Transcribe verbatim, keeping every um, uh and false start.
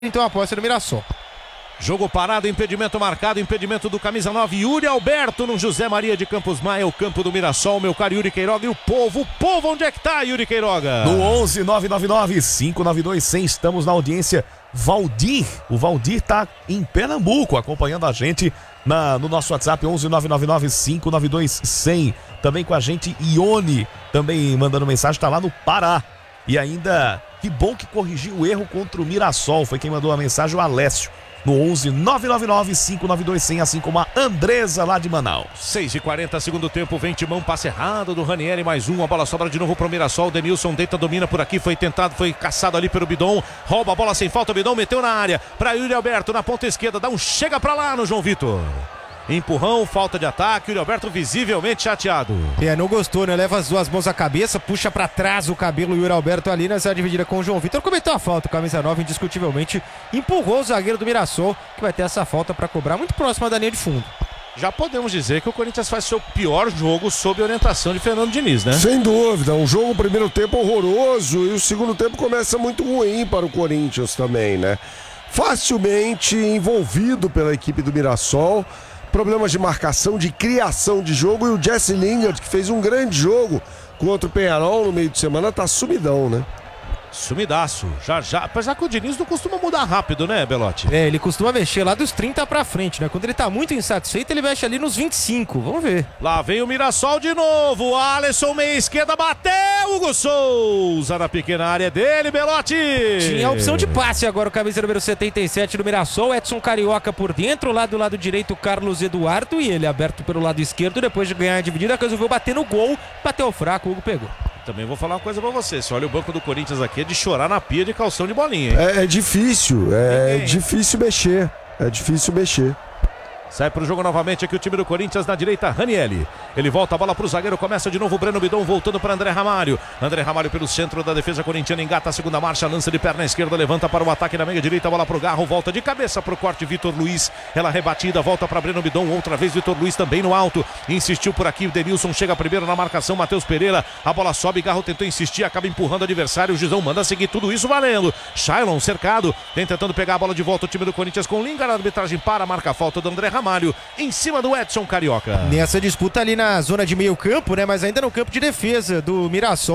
Então a aposta do Mirassol. Jogo parado, impedimento marcado, impedimento do camisa nove, Yuri Alberto no José Maria de Campos Maia, o campo do Mirassol, meu caro Yuri Queiroga. E o povo, o povo, onde é que tá, Yuri Queiroga? No onze nove nove nove, cinco nove dois cem, estamos na audiência. Valdir, o Valdir tá em Pernambuco acompanhando a gente na, no nosso WhatsApp onze nove nove nove, cinco nove dois cem. Também com a gente Ione, também mandando mensagem, tá lá no Pará. E ainda, que bom que corrigiu o erro contra o Mirassol, foi quem mandou a mensagem, o Alessio. No onze nove nove nove, cinco nove dois cem, assim como a Andresa lá de Manaus. seis e quarenta, segundo tempo, vem Timão, passe errado do Ranieri, mais um, a bola sobra de novo pro Mirassol, Denilson deita, domina por aqui, foi tentado, foi caçado ali pelo Bidon, rouba a bola sem falta, o Bidon meteu na área, pra Yuri Alberto na ponta esquerda, dá um chega pra lá no João Vitor. Empurrão, falta de ataque, Yuri Alberto visivelmente chateado. É, não gostou, né? Leva as duas mãos à cabeça, puxa pra trás o cabelo, Yuri Alberto ali nessa dividida com o João Vitor. Cometeu a falta, camisa nove, indiscutivelmente empurrou o zagueiro do Mirassol, que vai ter essa falta pra cobrar muito próxima da linha de fundo. Já podemos dizer que o Corinthians faz seu pior jogo sob orientação de Fernando Diniz, né? Sem dúvida, um jogo primeiro tempo horroroso e o segundo tempo começa muito ruim para o Corinthians também, né? Facilmente envolvido pela equipe do Mirassol, problemas de marcação, de criação de jogo, e o Jesse Lingard, que fez um grande jogo contra o Penharol no meio de semana, tá sumidão, né? Sumidaço, já já, apesar que o Diniz não costuma mudar rápido, né, Belotti? É, ele costuma mexer lá dos trinta pra frente, né? Quando ele tá muito insatisfeito, ele mexe ali nos vinte e cinco, vamos ver. Lá vem o Mirassol de novo, Alisson, meia esquerda, bateu, Hugo Souza na pequena área dele, Belotti. Tinha a opção de passe agora, o camisa número setenta e sete do Mirassol, Edson Carioca por dentro, lá do lado direito, Carlos Eduardo, e ele aberto pelo lado esquerdo, depois de ganhar a dividida, resolveu bater no gol, bateu fraco, o Hugo pegou. Também vou falar uma coisa pra você, se olha o banco do Corinthians aqui, é de chorar na pia de calção de bolinha, hein? É, é difícil, é difícil mexer, é difícil mexer. Sai pro jogo novamente aqui o time do Corinthians na direita, Ranieri. Ele volta a bola pro zagueiro, começa de novo o Breno Bidon voltando para André Ramalho. André Ramalho pelo centro da defesa corintiana, engata a segunda marcha, lança de perna esquerda, levanta para o ataque na meia direita, bola pro Garro, volta de cabeça pro corte, Vitor Luiz. Ela rebatida, volta para Breno Bidon, outra vez Vitor Luiz também no alto. Insistiu por aqui, o Denilson chega primeiro na marcação, Matheus Pereira. A bola sobe, Garro tentou insistir, acaba empurrando o adversário. O Gizão manda seguir tudo isso valendo. Shailon cercado, vem tentando pegar a bola de volta o time do Corinthians com Lingard, a arbitragem para, marca a falta do André Ramalho em cima do Edson Carioca. Nessa disputa ali na zona de meio campo, né? Mas ainda no campo de defesa do Mirassol.